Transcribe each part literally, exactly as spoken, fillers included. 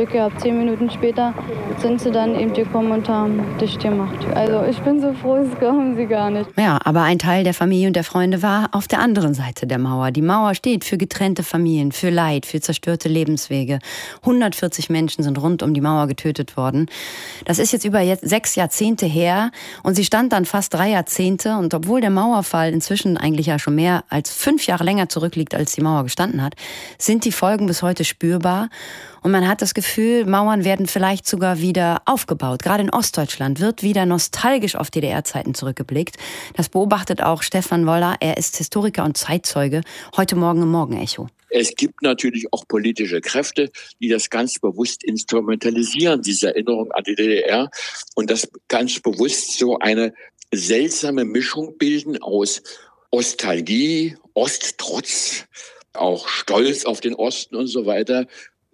Glück gehabt. Zehn Minuten später sind sie dann eben gekommen und haben dicht gemacht. Also ich bin so froh, das glauben Sie gar nicht. Ja, aber ein Teil der Familie und der Freunde war auf der anderen Seite der Mauer. Die Mauer steht für getrennte Familien, für Leid, für zerstörte Lebenswege. hundertvierzig Menschen sind rund um die Mauer getötet worden. Das ist jetzt über jetzt sechs Jahrzehnte her und sie stand dann fast drei Jahrzehnte. Und obwohl der Mauerfall inzwischen eigentlich ja schon mehr als fünf Jahre länger zurückliegt, als die Mauer gestanden hat, sind die Folgen bis heute spürbar. Und man hat das Gefühl, Mauern werden vielleicht sogar wieder aufgebaut. Gerade in Ostdeutschland wird wieder nostalgisch auf D D R-Zeiten zurückgeblickt. Das beobachtet auch Stefan Woller. Er ist Historiker und Zeitzeuge. Heute Morgen im Morgenecho. Es gibt natürlich auch politische Kräfte, die das ganz bewusst instrumentalisieren, diese Erinnerung an die D D R. Und das ganz bewusst so eine seltsame Mischung bilden aus Ostalgie, Osttrotz, auch Stolz auf den Osten und so weiter,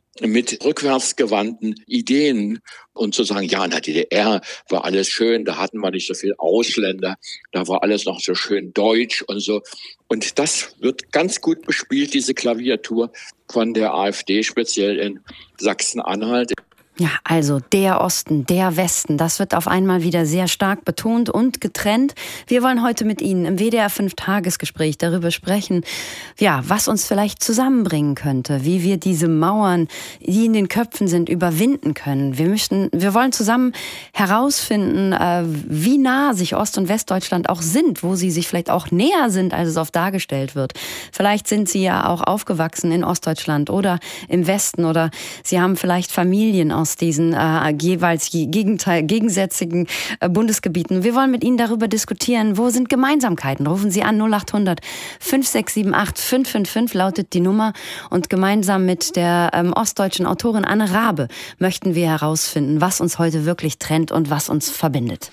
mit rückwärtsgewandten Ideen und zu sagen, ja, in der D D R war alles schön, da hatten wir nicht so viel Ausländer, da war alles noch so schön deutsch und so. Und das wird ganz gut bespielt, diese Klaviatur von der AfD, speziell in Sachsen-Anhalt. Ja, also der Osten, der Westen, das wird auf einmal wieder sehr stark betont und getrennt. Wir wollen heute mit Ihnen im W D R fünf Tagesgespräch darüber sprechen, ja, was uns vielleicht zusammenbringen könnte, wie wir diese Mauern, die in den Köpfen sind, überwinden können. Wir möchten, wir wollen zusammen herausfinden, wie nah sich Ost- und Westdeutschland auch sind, wo sie sich vielleicht auch näher sind, als es oft dargestellt wird. Vielleicht sind Sie ja auch aufgewachsen in Ostdeutschland oder im Westen oder Sie haben vielleicht Familien aus diesen äh, jeweils gegenteil, gegensätzigen äh, Bundesgebieten. Wir wollen mit Ihnen darüber diskutieren, wo sind Gemeinsamkeiten. Rufen Sie an null acht hundert fünf sechs sieben acht fünf fünf fünf lautet die Nummer. Und gemeinsam mit der ähm, ostdeutschen Autorin Anne Rabe möchten wir herausfinden, was uns heute wirklich trennt und was uns verbindet.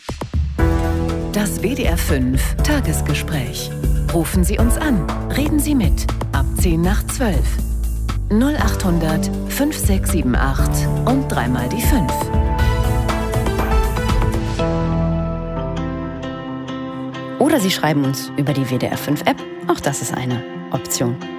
Das W D R fünf Tagesgespräch. Rufen Sie uns an. Reden Sie mit. Ab zehn nach zwölf. null acht hundert fünf sechs sieben acht und dreimal die fünf. Oder Sie schreiben uns über die W D R fünf App. Auch das ist eine Option.